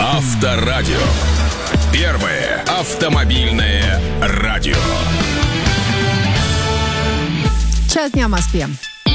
Авторадио. Первое автомобильное радио. Час дня в Москве.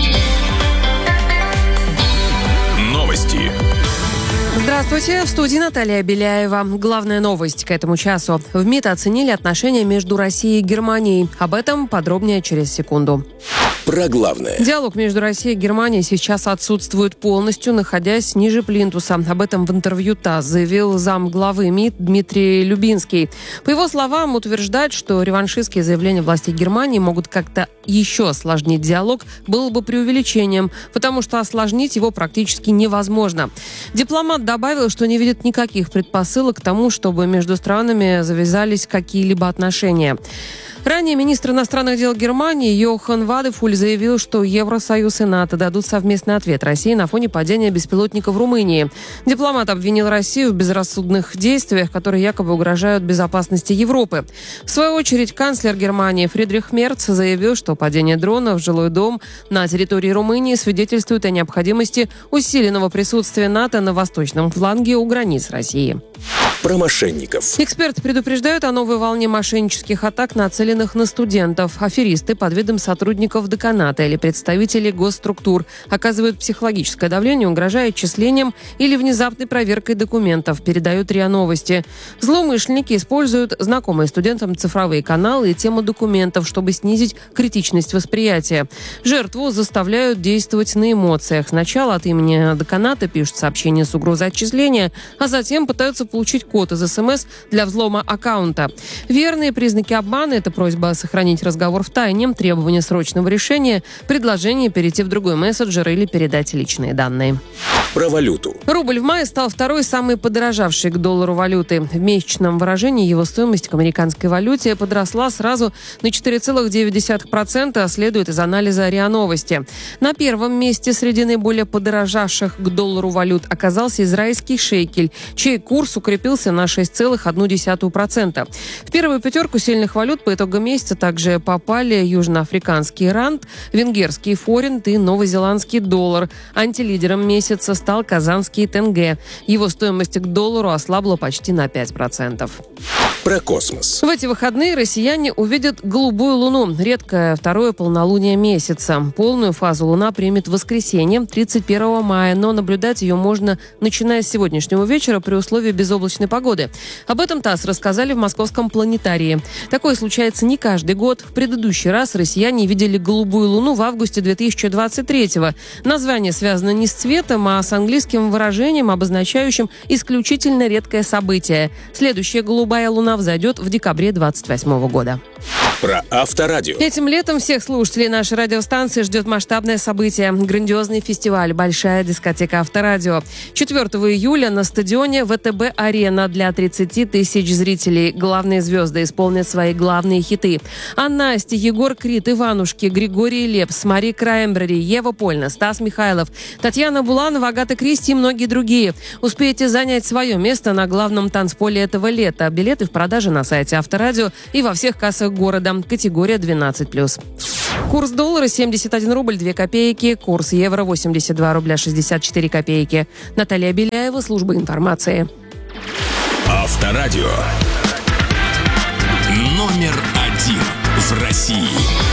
Новости. Здравствуйте, в студии Наталья Беляева. Главная новость к этому часу. В МИД оценили отношения между Россией и Германией. Об этом подробнее через секунду. Про главное. Диалог между Россией и Германией сейчас отсутствует полностью, находясь ниже плинтуса. Об этом в интервью ТАСС заявил замглавы МИД Дмитрий Любинский. По его словам, утверждать, что реваншистские заявления властей Германии могут как-то еще осложнить диалог, было бы преувеличением, потому что осложнить его практически невозможно. Дипломат добавил, что не видит никаких предпосылок к тому, чтобы между странами завязались какие-либо отношения. Ранее министр иностранных дел Германии Йохан Вадефуль заявил, что Евросоюз и НАТО дадут совместный ответ России на фоне падения беспилотников в Румынии. Дипломат обвинил Россию в безрассудных действиях, которые якобы угрожают безопасности Европы. В свою очередь, канцлер Германии Фридрих Мерц заявил, что падение дрона в жилой дом на территории Румынии свидетельствует о необходимости усиленного присутствия НАТО на восточном фланге у границ России. Про мошенников. Эксперты предупреждают о новой волне мошеннических атак, нацеленных на студентов. Аферисты под видом сотрудников деканата или представителей госструктур оказывают психологическое давление, угрожая отчислением или внезапной проверкой документов, передают РИА Новости. Злоумышленники используют знакомые студентам цифровые каналы и тему документов, чтобы снизить критичность восприятия. Жертву заставляют действовать на эмоциях. Сначала от имени деканата пишут сообщение с угрозой отчисления, а затем пытаются получить код из СМС для взлома аккаунта. Верные признаки обмана – это просьба сохранить разговор в тайне, требование срочного решения, предложение перейти в другой мессенджер или передать личные данные. Про валюту. Рубль в мае стал второй самой подорожавшей к доллару валюты. В месячном выражении его стоимость к американской валюте подросла сразу на 4,9%, следует из анализа РИА Новости. На первом месте среди наиболее подорожавших к доллару валют оказался израильский шекель, чей курс укрепился на 6,1%. В первую пятерку сильных валют по итогам месяца также попали южноафриканский ранд, венгерский форинт и новозеландский доллар. Антилидером месяца стал казанский тенге. Его стоимость к доллару ослабла почти на 5%. Про космос. В эти выходные россияне увидят голубую луну. Редкое второе полнолуние месяца. Полную фазу луна примет в воскресенье, 31 мая, но наблюдать ее можно, начиная с сегодняшнего вечера, при условии безоблачной погоды. Об этом ТАСС рассказали в Московском планетарии. Такое случается не каждый год. В предыдущий раз россияне видели голубую луну в августе 2023-го. Название связано не с цветом, а с английским выражением, обозначающим исключительно редкое событие. Следующая голубая луна взойдет в декабре 2028 года. Про Авторадио. Этим летом всех слушателей нашей радиостанции ждет масштабное событие. Грандиозный фестиваль «Большая дискотека Авторадио». 4 июля на стадионе ВТБ-арена для 30 тысяч зрителей. Главные звезды исполнят свои главные хиты. Настя, Егор Крид, Иванушки, Григорий Лепс, Мари Краймбрери, Ева Польна, Стас Михайлов, Татьяна Буланова, Агата Кристи и многие другие. Успеете занять свое место на главном танцполе этого лета. Билеты в продаже на сайте Авторадио и во всех кассах города. Категория 12+. Курс доллара 71 рубль 2 копейки. Курс евро 82 рубля 64 копейки. Наталья Беляева, служба информации. Авторадио. Номер 1 в России.